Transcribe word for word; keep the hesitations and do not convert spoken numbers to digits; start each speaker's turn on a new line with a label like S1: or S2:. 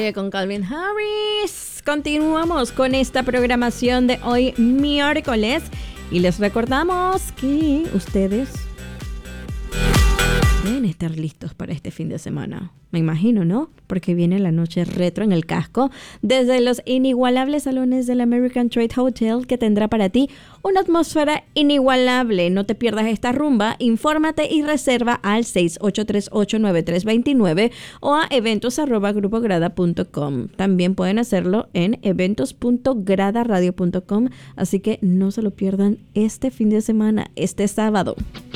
S1: Oye, con Calvin Harris. Continuamos con esta programación de hoy miércoles. Y les recordamos que ustedes deben estar listos para este fin de semana. Me imagino, ¿no? Porque viene la noche retro en el casco desde los inigualables salones del American Trade Hotel, que tendrá para ti una atmósfera inigualable. No te pierdas esta rumba. Infórmate y reserva al seis ocho tres ocho, nueve tres dos nueve o a eventos arroba grupo grada punto com. También pueden hacerlo en eventos punto grada radio punto com. Así que no se lo pierdan este fin de semana, este sábado.